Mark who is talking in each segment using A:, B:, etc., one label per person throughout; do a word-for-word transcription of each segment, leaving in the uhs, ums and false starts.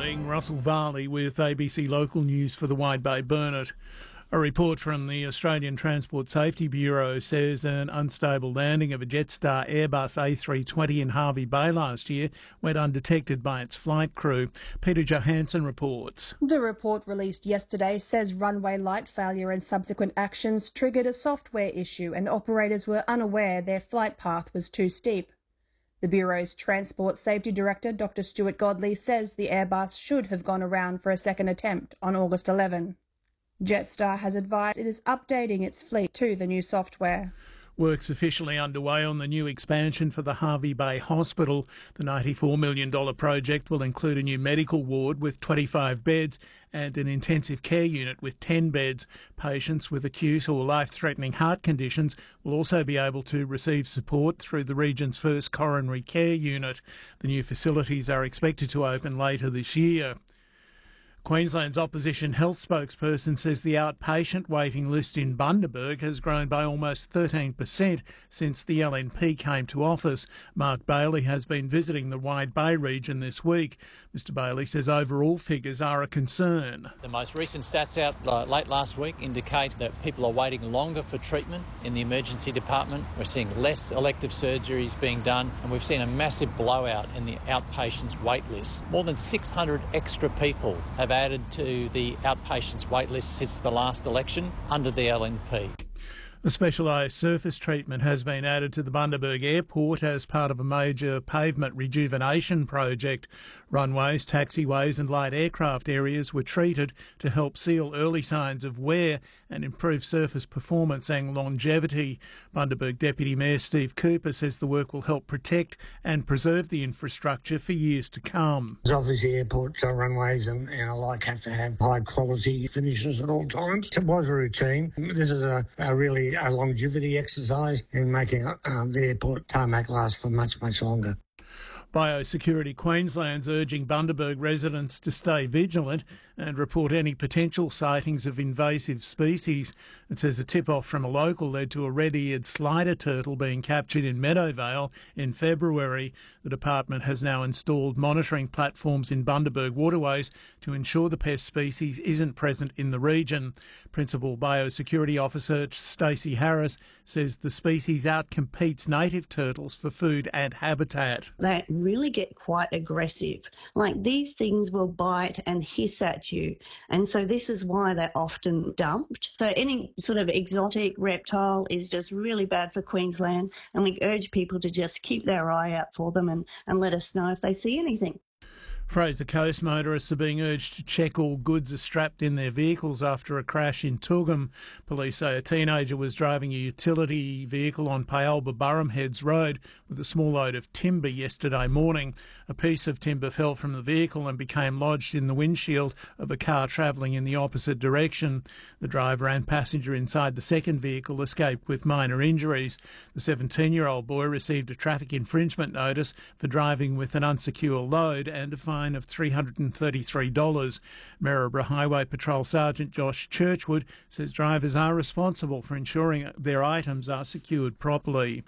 A: morning, Russell Varley with A B C Local News for the Wide Bay Burnett. A report from the Australian Transport Safety Bureau says an unstable landing of a Jetstar Airbus A three twenty in Hervey Bay last year went undetected by its flight crew. Peter Johansson reports.
B: The report released yesterday says runway light failure and subsequent actions triggered a software issue and operators were unaware their flight path was too steep. The Bureau's Transport Safety Director, Doctor Stuart Godley, says the Airbus should have gone around for a second attempt on August eleventh. Jetstar has advised it is updating its fleet to the new software.
A: Work's officially underway on the new expansion for the Hervey Bay Hospital. The ninety-four million dollars project will include a new medical ward with twenty-five beds and an intensive care unit with ten beds. Patients with acute or life-threatening heart conditions will also be able to receive support through the region's first coronary care unit. The new facilities are expected to open later this year. Queensland's opposition health spokesperson says the outpatient waiting list in Bundaberg has grown by almost thirteen percent since the L N P came to office. Mark Bailey has been visiting the Wide Bay region this week. Mister Bailey says overall figures are a concern.
C: The most recent stats out uh, late last week indicate that people are waiting longer for treatment in the emergency department. We're seeing less elective surgeries being done, and we've seen a massive blowout in the outpatients wait list. More than six hundred extra people have added to the outpatients wait list since the last election under the L N P.
A: A specialised surface treatment has been added to the Bundaberg Airport as part of a major pavement rejuvenation project. Runways, taxiways and light aircraft areas were treated to help seal early signs of wear and improve surface performance and longevity. Bundaberg Deputy Mayor Steve Cooper says the work will help protect and preserve the infrastructure for years to come.
D: Obviously, airport uh, runways and, and alike have to have high quality finishes at all times. It was a routine. This is a, a really a longevity exercise in making um, the airport tarmac last for much, much longer.
A: Biosecurity Queensland's urging Bundaberg residents to stay vigilant and report any potential sightings of invasive species. It says a tip-off from a local led to a red-eared slider turtle being captured in Meadowvale in February. The department has now installed monitoring platforms in Bundaberg waterways to ensure the pest species isn't present in the region. Principal Biosecurity Officer Stacey Harris says the species outcompetes native turtles for food and habitat.
E: They really get quite aggressive. Like, these things will bite and hiss at you, and so this is why they're often dumped. So any sort of exotic reptile is just really bad for Queensland, and we urge people to just keep their eye out for them and, and let us know if they see anything.
A: Fraser Coast motorists are being urged to check all goods are strapped in their vehicles after a crash in Toogoom. Police say a teenager was driving a utility vehicle on Payalba Burrum Heads Road with a small load of timber yesterday morning. A piece of timber fell from the vehicle and became lodged in the windshield of a car travelling in the opposite direction. The driver and passenger inside the second vehicle escaped with minor injuries. The seventeen-year-old boy received a traffic infringement notice for driving with an unsecure load and a fine of three hundred thirty-three dollars. Maryborough Highway Patrol Sergeant Josh Churchwood says drivers are responsible for ensuring their items are secured properly.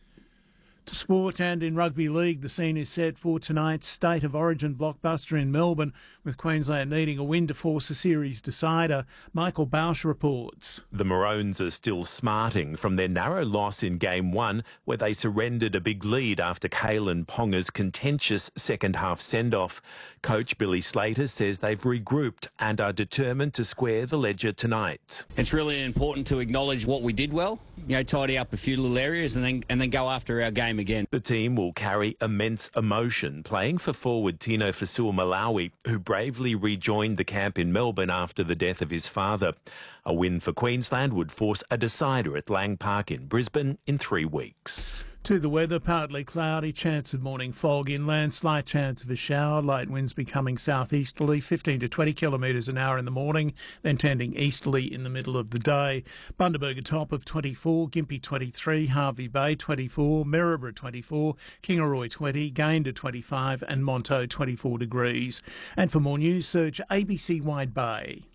A: To sport, and in rugby league, the scene is set for tonight's State of Origin blockbuster in Melbourne, with Queensland needing a win to force a series decider. Michael Bausch reports.
F: The Maroons are still smarting from their narrow loss in Game one, where they surrendered a big lead after Kalen Ponga's contentious second-half send-off. Coach Billy Slater says they've regrouped and are determined to square the ledger tonight.
G: It's really important to acknowledge what we did well, you know, tidy up a few little areas and then and then go after our game again.
F: The team will carry immense emotion, playing for forward Tino Fasua-Malawi, who bravely rejoined the camp in Melbourne after the death of his father. A win for Queensland would force a decider at Lang Park in Brisbane in three weeks.
A: To the weather, partly cloudy, chance of morning fog inland, slight chance of a shower, light winds becoming southeasterly, fifteen to twenty kilometres an hour in the morning, then tending easterly in the middle of the day. Bundaberg a top of twenty-four, Gympie twenty-three, Hervey Bay twenty-four, Maryborough twenty-four, Kingaroy twenty, Gayndah twenty-five and Monto twenty-four degrees. And for more news, search A B C Wide Bay.